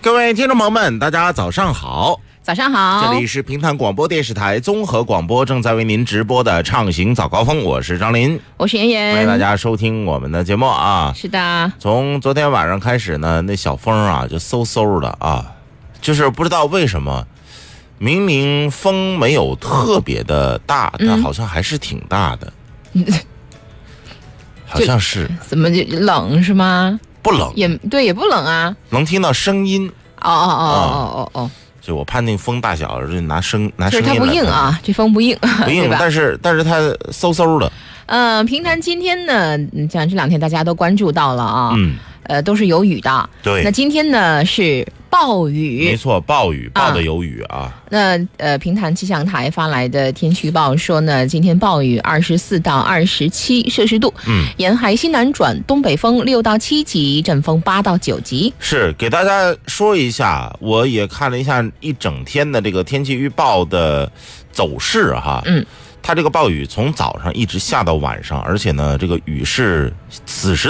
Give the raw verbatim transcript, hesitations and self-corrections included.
各位听众朋友们，大家早上好。 早上好， 这里是平潭广播电视台综合广播，正在为您直播的畅行早高峰，我是张林， 我是妍妍， 欢迎大家收听我们的节目啊。 是的， 从昨天晚上开始呢，那小风啊就嗖嗖的啊，就是不知道为什么，明明风没有特别的大， 嗯、 但好像还是挺大的，好像是怎么就冷是吗？ 不冷， 也对，也不冷啊， 能听到声音。 哦哦哦哦哦哦。 就我判定风大小，就拿声拿声音来。 就是它不硬啊，这风不硬， 不硬，但是但是它嗖嗖的。 呃，平潭今天呢，像这两天大家都关注到了啊， 嗯， 呃，都是有雨的。 对， 那今天呢是暴雨， 没错，暴雨，暴的有雨啊。啊那呃，平潭气象台发来的天气预报说呢，今天暴雨二十四到二十七摄氏度， 嗯， 沿海西南转东北风六到七级，阵风八到九级。 是给大家说一下，我也看了一下一整天的这个天气预报的走势哈， 嗯。 它这个暴雨从早上一直下到晚上，而且呢，这个雨是此时